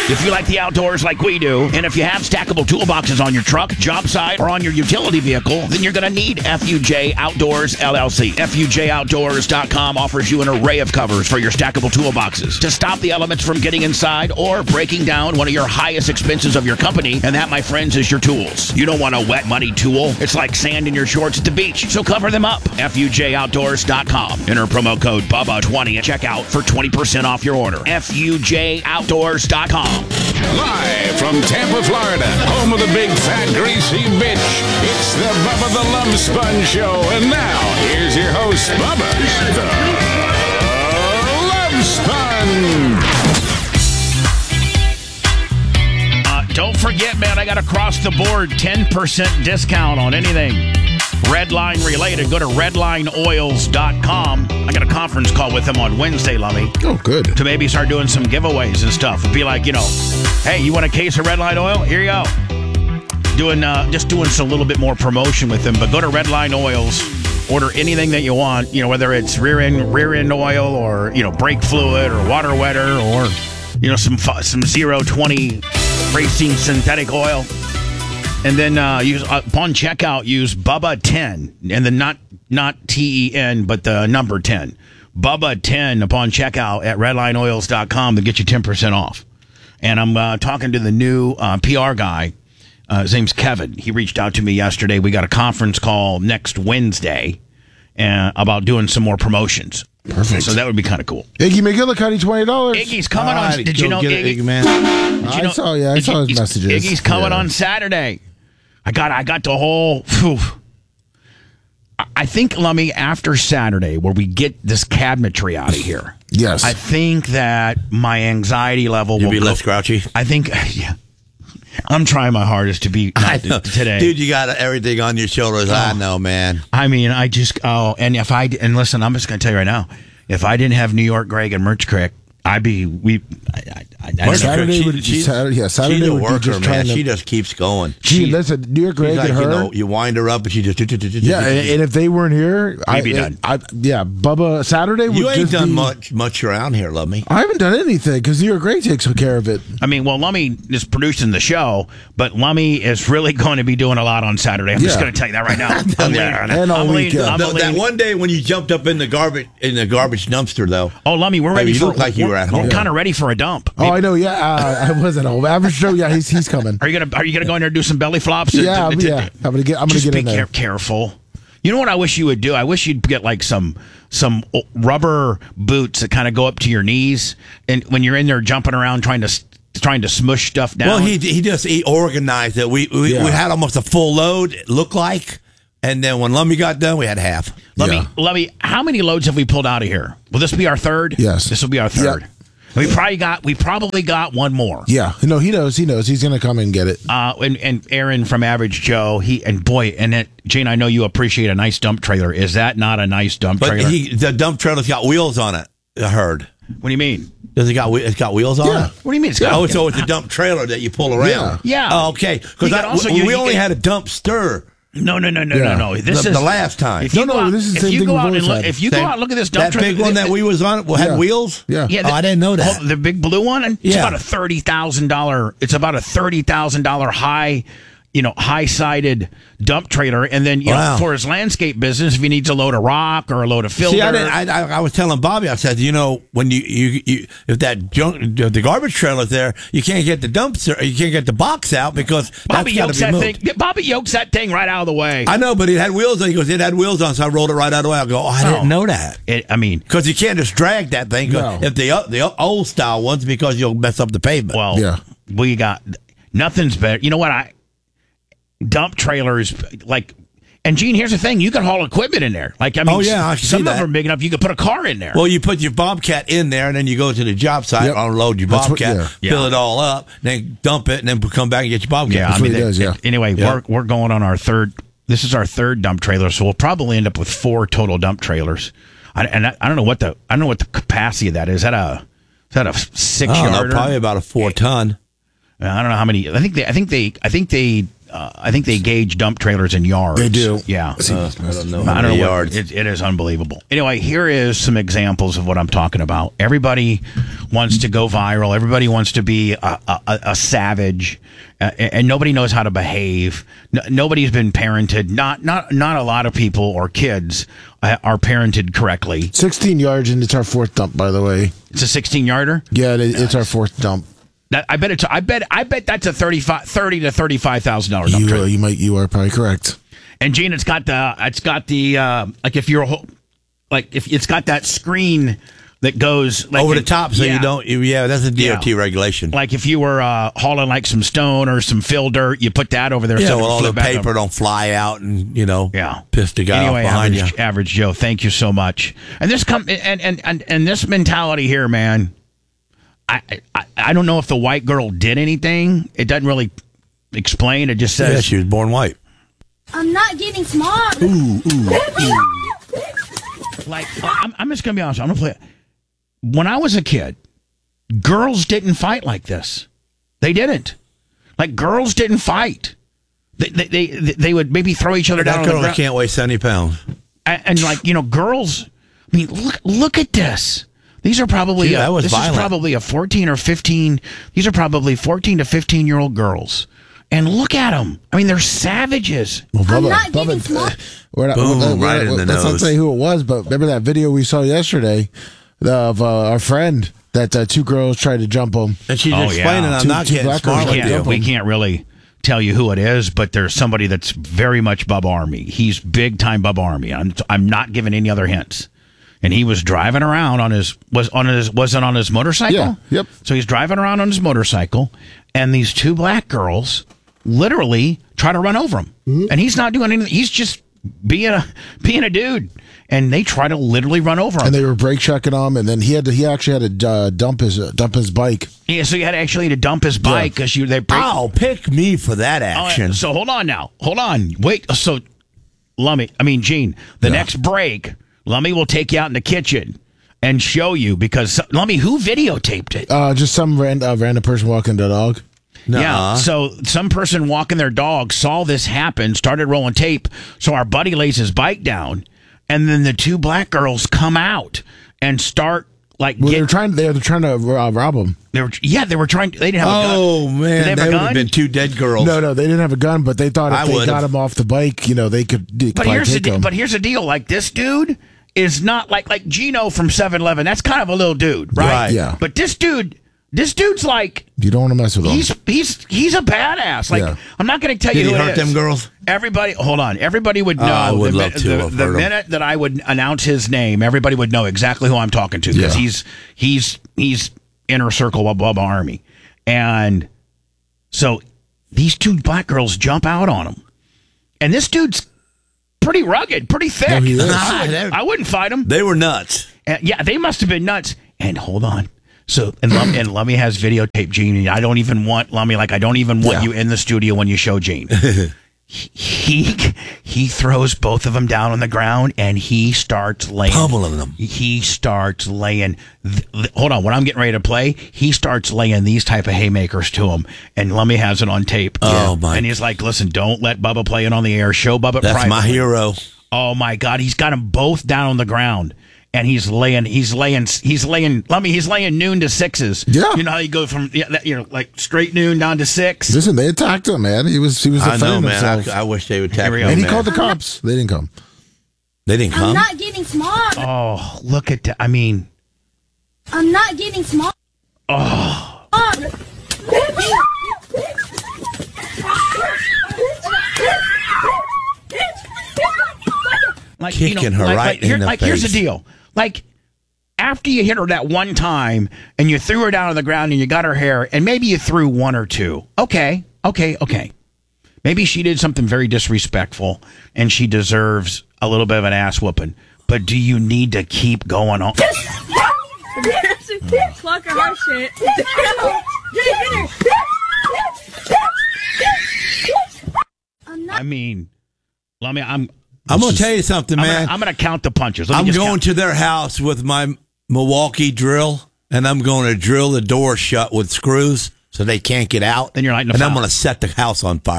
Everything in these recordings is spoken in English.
If you like the outdoors like we do, and if you have stackable toolboxes on your truck, job site, or on your utility vehicle, then you're going to need FUJ Outdoors LLC. FUJOutdoors.com offers you an array of covers for your stackable toolboxes to stop the elements from getting inside or breaking down one of your highest expenses of your company, and that, my friends, is your tools. You don't want a wet, muddy tool. It's like sand in your shorts at the beach, so cover them up. FUJOutdoors.com. Enter promo code BUBBA20 at checkout for 20% off your order. FUJOutdoors.com. Live from Tampa, Florida, home of the big, fat, greasy bitch. It's the Bubba the Love Sponge Show. And now, here's your host, Bubba the Love Sponge. Don't forget, man, I got across the board 10% discount on anything Redline related. Go to redlineoils.com. I got a conference call with them on Wednesday, Lummy. Oh, good. To maybe start doing some giveaways and stuff. Be like, hey, you want a case of Redline oil? Here you go. Just doing some little bit more promotion with them. But go to Redline Oils. Order anything that you want, whether it's rear end oil or, brake fluid or water wetter or, some 020 racing synthetic oil. And then upon checkout, use Bubba10, and then not TEN, but the number 10. Bubba10 upon checkout at redlineoils.com to get you 10% off. And I'm talking to the new PR guy. His name's Kevin. He reached out to me yesterday. We got a conference call next Wednesday about doing some more promotions. Perfect. So that would be kind of cool. Iggy McGillicuddy, $20. Iggy's coming on. Did you know Iggy, man? I saw his messages. Iggy's coming on Saturday. I got the whole. Whew. I think, Lummy, after Saturday, where we get this cabinetry out of here. Yes. I think that my anxiety level will be less grouchy. I think, yeah. I'm trying my hardest to be today. Dude, you got everything on your shoulders. I know, man. I mean, and listen, I'm just going to tell you right now, if I didn't have New York Greg and Merch Crick, Saturday would be She's a worker, just man. She just keeps going. Listen, New York Greg and her. You wind her up, and she just. Yeah, and if they weren't here, we'd be done. Bubba Saturday. You ain't done much around here, love me. I haven't done anything because New York Greg takes care of it. I mean, well, Lummy is producing the show, but Lummy is really going to be doing a lot on Saturday. I'm just going to tell you that right now. And all weekend. That one day when you jumped up in the garbage dumpster, though. Oh, Lummy, we're ready. You look like you were at home. We're kind of ready for a dump. Oh, I know. Yeah, I wasn't home. Average Joe. Yeah, he's coming. Are you gonna go in there and do some belly flops? Yeah. I'm gonna get in there. Careful. You know what I wish you would do? I wish you'd get like some rubber boots that kind of go up to your knees, and when you're in there jumping around trying to smush stuff down. Well, he organized it. We had almost a full load. It looked like. And then when Lummy got done, we had half. Lummy, how many loads have we pulled out of here? Will this be our third? Yes. This will be our third. Yep. We probably got one more. Yeah. No, he knows. He's going to come and get it. And Aaron from Average Joe, Jane, I know you appreciate a nice dump trailer. Is that not a nice dump trailer? The dump trailer's got wheels on it, I heard. What do you mean? It's got wheels on it? What do you mean? So it's a dump trailer that you pull around. Yeah. Oh, okay. Because we only had a dumpster. No. This is the last time. This is the same thing we've always had. If you go out and look at this dump truck, that big one that we was on had wheels. Yeah. I didn't know that. The big blue one. It's about a $30,000. It's about a $30,000 high-sided dump trailer, and then for his landscape business, if he needs a load of rock or a load of filter. See, I was telling Bobby, I said, when you if the garbage trailer's there, you can't get the dumpster, you can't get the box out because Bobby yokes that thing right out of the way. I know, but it had wheels on. He goes, it had wheels on, so I rolled it right out of the way. I go, I didn't know that. Because you can't just drag that thing. No. If the old style ones, because you'll mess up the pavement. Well, we got nothing's better. You know what? Dump trailers, and Gene, here's the thing: you can haul equipment in there. I can some of them are big enough you could put a car in there. Well, you put your Bobcat in there, and then you go to the job site, unload your Bobcat, fill it all up, then dump it, and then come back and get your Bobcat. Yeah, that's what he does. Anyway, we're going on our third. This is our third dump trailer, so we'll probably end up with 4 total dump trailers. I don't know what the capacity of that is. Is that a 6-yarder? Probably about a 4-ton. I don't know how many. I think they I think they gauge dump trailers in yards. They do. Yeah. I don't know. I don't know yards. It is unbelievable. Anyway, here is some examples of what I'm talking about. Everybody wants to go viral. Everybody wants to be a savage, and nobody knows how to behave. Nobody's been parented. Not a lot of people or kids are parented correctly. 16 yards, and it's our fourth dump, by the way. It's a 16-yarder. Yeah, it's our fourth dump. I bet that's a $30,000 to $35,000 dump trailer. You are probably correct. And Gene, it's got the like if you're if it's got that screen that goes like over the top, so you don't. Yeah, that's a DOT regulation. Like if you were hauling like some stone or some fill dirt, you put that over there. Yeah, so all the paper over. don't fly out and yeah, piss the guy off behind you. Average Joe, thank you so much. And this and this mentality here, man. I don't know if the white girl did anything. It doesn't really explain. It just says she was born white. I'm not getting smart. Like I'm just gonna be honest. I'm gonna play. When I was a kid, girls didn't fight like this. They didn't. Like girls didn't fight. They would maybe throw each other down. That girl can't weigh 70 pounds. And like girls. I mean, look at this. These are probably this is probably a 14 or 15. These are probably 14 to 15-year-old girls. And look at them. I mean, they're savages. Well, I'm not getting smart. Right in the nose. Let's not say who it was, but remember that video we saw yesterday of our friend that two girls tried to jump him. And she's explaining, I'm not getting smart with you. We can't really tell you who it is, but there's somebody that's very much Bubba Army. He's big-time Bubba Army. I'm not giving any other hints. And he was driving around on his motorcycle? Yeah, yep. So he's driving around on his motorcycle, and these two black girls literally try to run over him. Mm-hmm. And he's not doing anything. He's just being a dude. And they try to literally run over him. And they were brake checking him, and then he actually had to dump his bike. Yeah, so he had to dump his bike because pick me for that action. So hold on now. Hold on. Wait. So Gene, the next break, Lummy will take you out in the kitchen and show you because Lummy, who videotaped it? Just some random person walking the dog. Nuh-uh. Yeah, so some person walking their dog saw this happen, started rolling tape. So our buddy lays his bike down, and then the two black girls come out and start they're trying to rob him. They were trying. They didn't have a gun. Oh man, they would have been two dead girls. No, they didn't have a gun, but they thought if they got him off the bike, they could. But here's the deal. Like this dude is not like Gino from 7-Eleven. That's kind of a little dude, right? Yeah. But this dude's like, you don't want to mess with him. He's a badass. Like I'm not going to tell you who he hurt them girls. Everybody, hold on. Everybody would know. I would love to. The minute that I would announce his name, everybody would know exactly who I'm talking to because he's inner circle of Bubba Army, and so these two black girls jump out on him, and this dude's pretty rugged, pretty thick. No, he is. I wouldn't fight him. They were nuts. Yeah, they must have been nuts. And hold on. So and Lummy has videotape Gene. I don't even want Lummy. I don't even want you in the studio when you show Gene. He throws both of them down on the ground and he starts laying, pummeling them. He starts laying. Hold on, what I'm getting ready to play, he starts laying these type of haymakers to him, and Lummy has it on tape. Oh my! And he's like, "Listen, don't let Bubba play it on the air. Show Bubba." That's privately. my hero. Oh my God, he's got them both down on the ground. And he's laying Lummy, he's laying noon to 6s. Yeah. You know how you go from like straight noon down to 6? Listen, they attacked him, man. He was defending himself. I wish they would attack him. And he called the cops. They didn't come. They didn't come? I'm not getting smart. Oh, look at that. I mean, I'm not getting smart. Oh. Like, kicking her right in the face. Here's the deal. Like, after you hit her that one time and you threw her down on the ground and you got her hair and maybe you threw one or two. Okay. Maybe she did something very disrespectful and she deserves a little bit of an ass whooping. But do you need to keep going on? Fuck her shit. I mean, Lummy, I'm going to tell you something, man. I'm going to count the punches. I'm going to their house with my Milwaukee drill, and I'm going to drill the door shut with screws so they can't get out. Then you're lighting a and fire. I'm going to set the house on fire.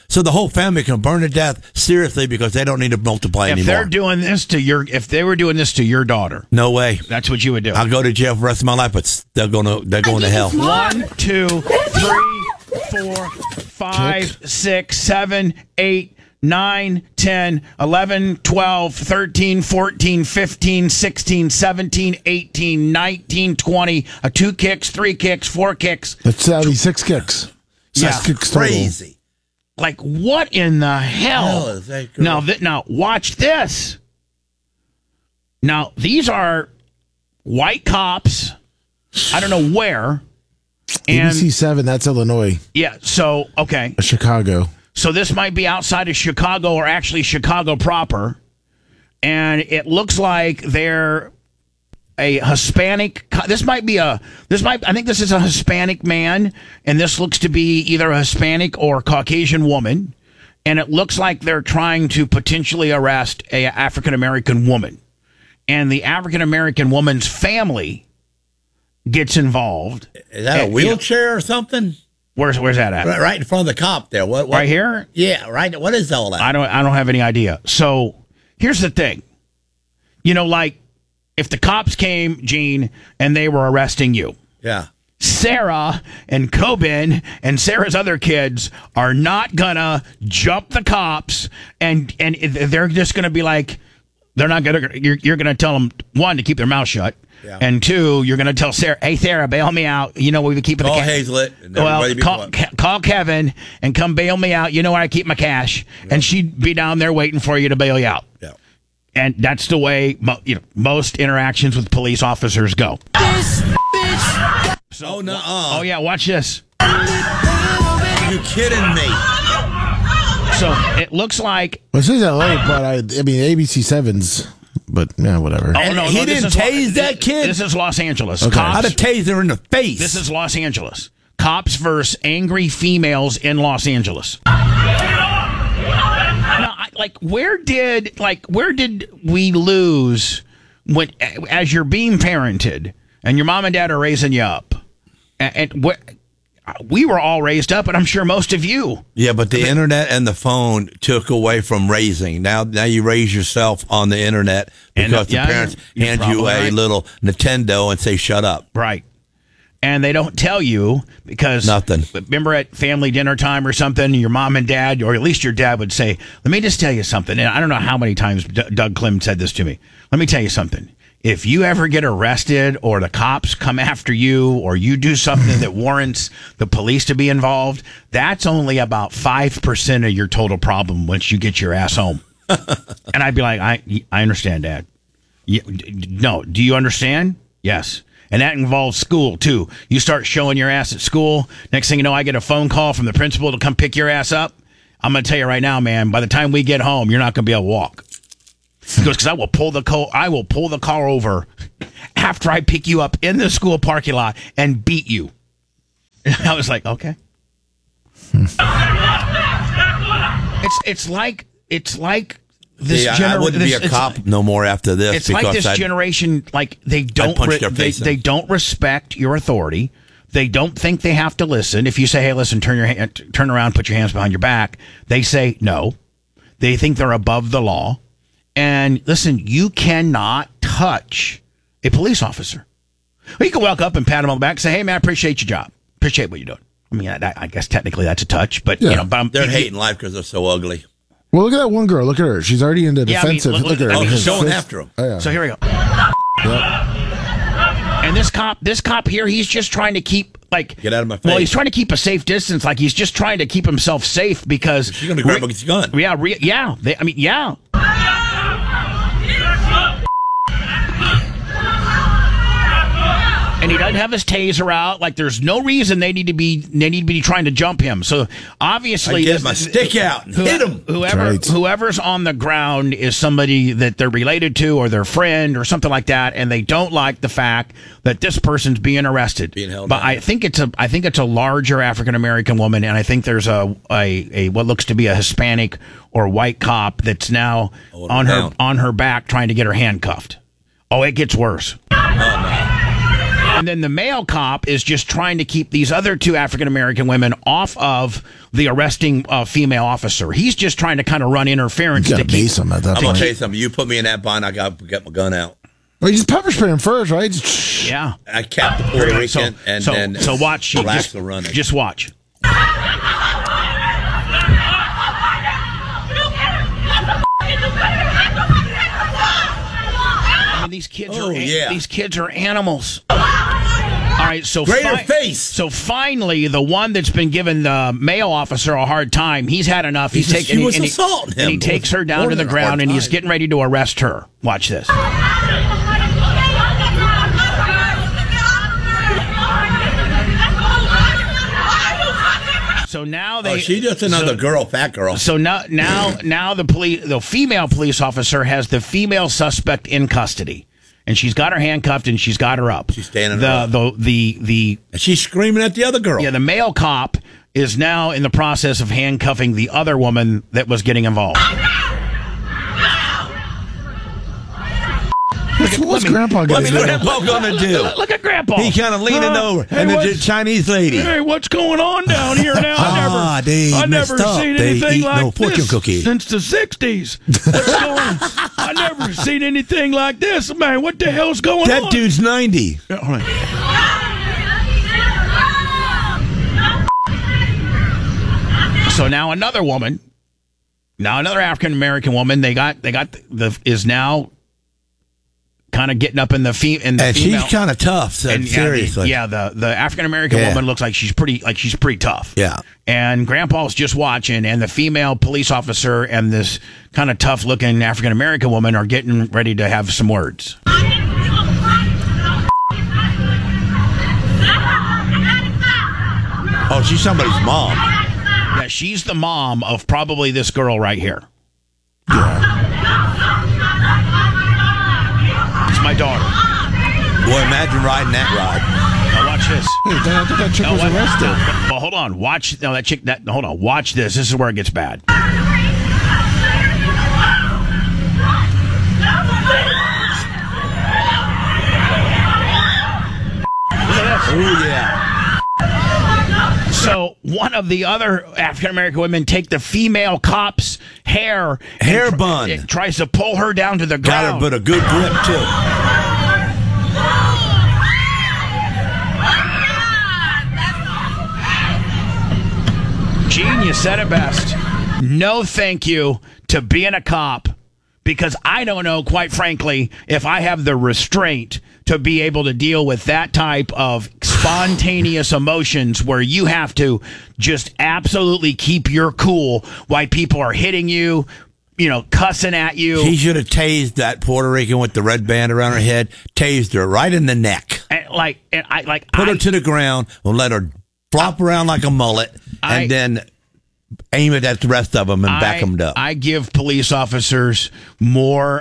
so the whole family can burn to death seriously because they don't need to multiply If anymore. they're doing this to if they were doing this to your daughter, No way. that's what you would do. I'll go to jail for the rest of my life, but they're going to hell. 1, 2, 3, 4, 5, 6, 7, 8, 9, 10, 11, 12, 13, 14, 15, 16, 17, 18, 19, 20, 2 kicks, 3 kicks, 4 kicks. That's 6 kicks. Yeah, 6 kicks total. Crazy. Like, what in the hell? Hell is that girl? Now, watch this. Now, these are white cops. I don't know where. And ABC 7, that's Illinois. yeah, so okay. Chicago. So this might be outside of Chicago or actually Chicago proper. And it looks like they're a Hispanic. I think this is a Hispanic man. And this looks to be either a Hispanic or Caucasian woman. And it looks like they're trying to potentially arrest a African American woman. And the African American woman's family gets involved. Is that a wheelchair or something? Where's that at? Right in front of the cop there. What? Right here? Yeah, right. What is all that? I don't have any idea. So here's the thing. Like if the cops came, Gene, and they were arresting you, Yeah. Sarah and Coben and Sarah's other kids are not gonna jump the cops and they're just gonna be like, they're not gonna, you're gonna tell them, 1, to keep their mouth shut. Yeah. And 2, you're going to tell Sarah, hey, Sarah, bail me out. You know where we keep the Call cash. Hazlett. And Well, everybody be one. call Kevin and come bail me out. You know where I keep my cash. Yeah. And she'd be down there waiting for you to bail you out. Yeah. And that's the way most interactions with police officers go. Oh, no. Oh, yeah, watch this. Are you kidding me? So it looks like... Well, this is LA, but I mean, ABC 7's... But, yeah, whatever. Oh, And no, he this didn't is tase that kid? This is Los Angeles. Okay. I'd have tased her in the face. This is Los Angeles. Cops versus angry females in Los Angeles. Now, where did we lose when, as you're being parented and your mom and dad are raising you up, and we were all raised up, and I'm sure most of you. Yeah, but the internet and the phone took away from raising. Now you raise yourself on the internet because the parents hand you a little Nintendo and say, shut up. Right. And they don't tell you because... Nothing. Remember at family dinner time or something, your mom and dad, or at least your dad would say, let me just tell you something. And I don't know how many times Doug Clem said this to me. Let me tell you something. If you ever get arrested or the cops come after you or you do something that warrants the police to be involved, that's only about 5% of your total problem once you get your ass home. And I'd be like, I understand, Dad. No, do you understand? Yes. And that involves school, too. You start showing your ass at school. Next thing you know, I get a phone call from the principal to come pick your ass up. I'm going to tell you right now, man, by the time we get home, you're not going to be able to walk. He goes, because I will pull the car over after I pick you up in the school parking lot and beat you. And I was like, okay. It's like this generation. I wouldn't be a cop no more after this. It's like this generation, like they don't they don't respect your authority. They don't think they have to listen. If you say, "Hey, listen, turn around, put your hands behind your back," they say no. They think they're above the law. And listen, you cannot touch a police officer. Well, you can walk up and pat him on the back and say, "Hey, man, I appreciate your job. Appreciate what you're doing." I mean, I guess technically that's a touch, but Yeah. They're hating life because they're so ugly. Well, look at that one girl. Look at her. She's already into defensive. Look at her. Oh, Her she's going fist- after him. Oh, yeah. So here we go. Yep. And this cop here, he's just trying to keep Get out of my face. Well, he's trying to keep a safe distance. Like he's just trying to keep himself safe because She's going to grab his gun. Yeah, yeah. Yeah. And he doesn't have his taser out. Like there's no reason they need to be trying to jump him. So obviously, I get my stick out and hit him. Whoever's on the ground is somebody that they're related to or their friend or something like that, and they don't like the fact that this person's being arrested. Being held but down. I think it's a larger African American woman, and I think there's a what looks to be a Hispanic or white cop that's now on her back trying to get her handcuffed. Oh, it gets worse. And then the male cop is just trying to keep these other two African-American women off of the arresting female officer. He's just trying to kind of run interference. You gotta base him at that I'm going point. to tell you something. You put me in that bind, I got to get my gun out. Well, you just pepper spray him first, right? Yeah. I capped the Puerto Rican and then so watch. relax the running. Just watch. I mean, these kids are animals. All right, so face. So finally, the one that's been giving the male officer a hard time, he's had enough. He takes her down to the ground, and he's getting ready to arrest her. Watch this. So now she's just another girl, fat girl. So now the female police officer has the female suspect in custody, and she's got her handcuffed and she's got her up. She's standing up. And she's screaming at the other girl. Yeah, the male cop is now in the process of handcuffing the other woman that was getting involved. What's Grandpa going to do? What's Grandpa going to do? Look at Grandpa. He kind of leaning over. Hey, and the Chinese lady. Hey, what's going on down here now? I've never seen anything like this since the 60s. What's going on? I've never seen anything like this. Man, what the hell's going on? That dude's 90. All right. So now another woman, another African-American woman, is now kind of getting up in the female. And she's kind of tough. Seriously, the African American woman looks like she's pretty tough. Yeah, and Grandpa's just watching, and the female police officer and this kind of tough looking African American woman are getting ready to have some words. Oh, she's somebody's mom. Yeah, she's the mom of probably this girl right here. Yeah. My daughter. Boy, imagine riding that ride. Now watch this. I think that chick was arrested. But hold on. Watch. No, that chick. Hold on. Watch this. This is where it gets bad. Oh yeah. So one of the other African American women take the female cop's hair bun. It tries to pull her down to the ground. Got her, but a good grip too. Gene, you said it best. No thank you to being a cop, because I don't know, quite frankly, if I have the restraint to be able to deal with that type of spontaneous emotions where you have to just absolutely keep your cool while people are hitting you, cussing at you. He should have tased that Puerto Rican with the red band around her head, tased her right in the neck. Put her to the ground and let her flop around like a mullet, and then aim it at the rest of them and back them up. I give police officers more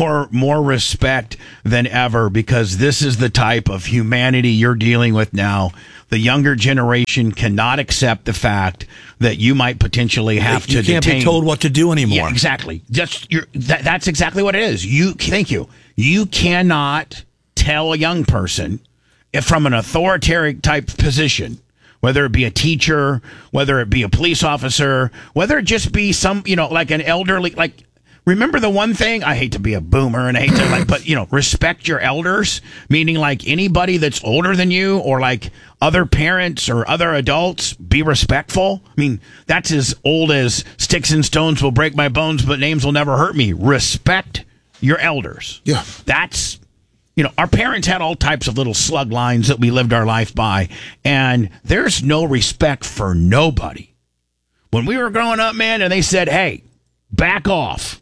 respect than ever, because this is the type of humanity you're dealing with now. The younger generation cannot accept the fact that you might potentially have to detain. You can't be told what to do anymore. Yeah, exactly. That's exactly what it is. Thank you. You cannot tell a young person from an authoritarian type position, whether it be a teacher, whether it be a police officer, whether it just be some, like an elderly, remember the one thing, I hate to be a boomer and I hate to but respect your elders, meaning like anybody that's older than you, or like other parents or other adults, be respectful. I mean, that's as old as sticks and stones will break my bones, but names will never hurt me. Respect your elders. Yeah. That's, our parents had all types of little slug lines that we lived our life by, and there's no respect for nobody. When we were growing up, man, and they said, hey, back off,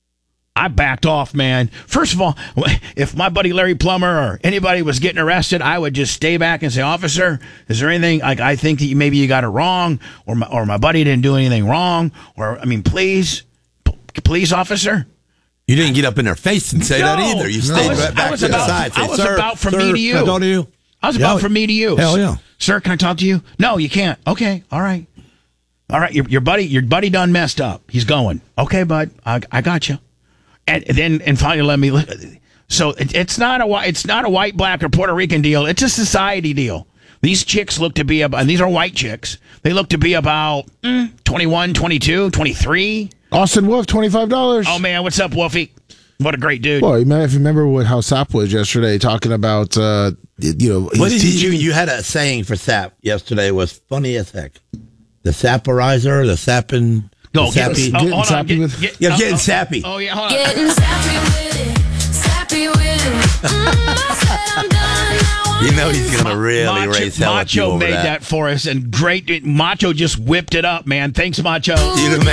I backed off, man. First of all, if my buddy Larry Plummer or anybody was getting arrested, I would just stay back and say, officer, is there anything, I think that maybe you got it wrong, or my buddy didn't do anything wrong, or, please, police officer. You didn't get up in their face and say that either. You stayed right back to the side. I was about from me to you. Can I talk to you? I was about from me to you. Hell yeah. Sir, can I talk to you? No, you can't. Okay, all right. All right, your buddy done messed up. He's going. Okay, bud, I got you. And finally, So it's not a white, black, or Puerto Rican deal. It's a society deal. These chicks look to be about, and these are white chicks. They look to be about 21, 22, 23. Austin Wolf, $25. Oh man, what's up, Wolfie? What a great dude. Well, if you remember how Sap was yesterday, talking about what did you had a saying for Sap yesterday was funny as heck. The Saporizer, the Sappin'. Go sappy. Getting sappy with Getting sappy. Oh yeah, hold on. Getting sappy with it, sappy with it. I said I'm done now. You know he's gonna really raise hell at you Macho over made that for us, and great. Macho just whipped it up, man. Thanks, Macho.